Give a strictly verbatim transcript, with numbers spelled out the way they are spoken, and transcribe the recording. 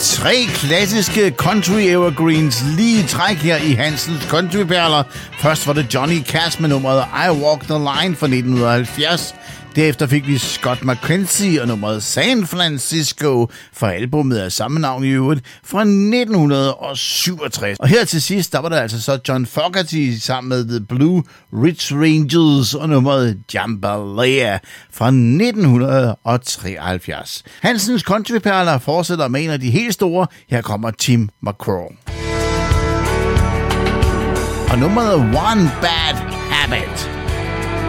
Tre klassiske country evergreens lige i træk her i Hansens Countryperler. Først var det Johnny Cash med nummeret I Walk the Line fra nitten halvfjerds. Derefter fik vi Scott McKenzie og nummeret San Francisco fra albumet af samme navn i øvrigt fra nitten syvogtres. Og her til sidst, der var der altså så John Fogerty sammen med The Blue Ridge Rangers og nummeret Jambalaya fra nitten treoghalvfjerds. Hansens Countryperler fortsætter med en af de helt store. Her kommer Tim McGraw. Og nummeret One Bad Habit.